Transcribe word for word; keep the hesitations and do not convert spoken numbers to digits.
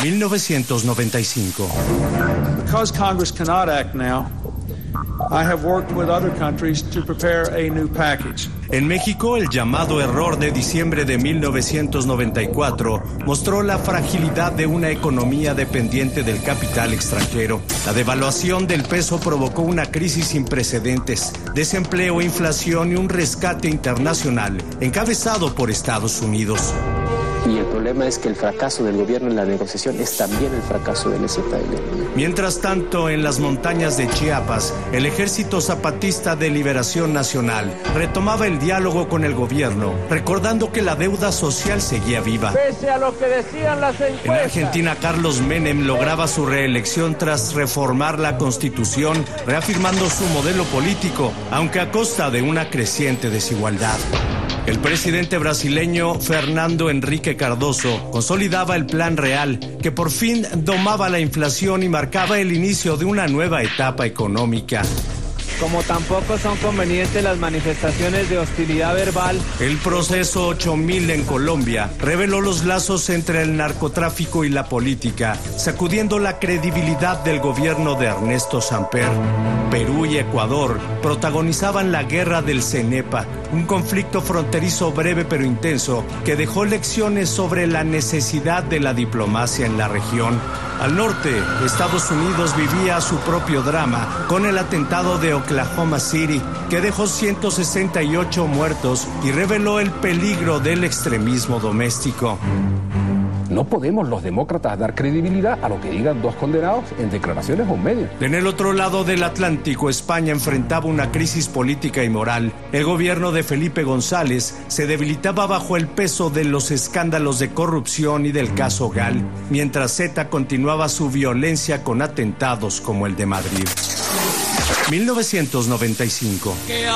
mil novecientos noventa y cinco. Because Congress cannot act now, I have worked with other countries to prepare a new package. En México, el llamado error de diciembre de mil novecientos noventa y cuatro mostró la fragilidad de una economía dependiente del capital extranjero. La devaluación del peso provocó una crisis sin precedentes, desempleo, inflación y un rescate internacional encabezado por Estados Unidos. Y el problema es que el fracaso del gobierno en la negociación es también el fracaso del Z L N. Mientras tanto, en las montañas de Chiapas, el Ejército Zapatista de Liberación Nacional retomaba el diálogo con el gobierno, recordando que la deuda social seguía viva. Pese a lo que decían las encuestas. En Argentina, Carlos Menem lograba su reelección tras reformar la Constitución, reafirmando su modelo político, aunque a costa de una creciente desigualdad. El presidente brasileño Fernando Henrique Cardoso consolidaba el Plan Real, que por fin domaba la inflación y marcaba el inicio de una nueva etapa económica. Como tampoco son convenientes las manifestaciones de hostilidad verbal. El proceso ocho mil en Colombia reveló los lazos entre el narcotráfico y la política, sacudiendo la credibilidad del gobierno de Ernesto Samper. Perú y Ecuador protagonizaban la guerra del Cenepa, un conflicto fronterizo breve pero intenso que dejó lecciones sobre la necesidad de la diplomacia en la región. Al norte, Estados Unidos vivía su propio drama con el atentado de Oklahoma City, que dejó ciento sesenta y ocho muertos y reveló el peligro del extremismo doméstico. No podemos los demócratas dar credibilidad a lo que digan dos condenados en declaraciones o en medios. En el otro lado del Atlántico, España enfrentaba una crisis política y moral. El gobierno de Felipe González se debilitaba bajo el peso de los escándalos de corrupción y del caso Gal, mientras ETA continuaba su violencia con atentados como el de Madrid. mil novecientos noventa y cinco.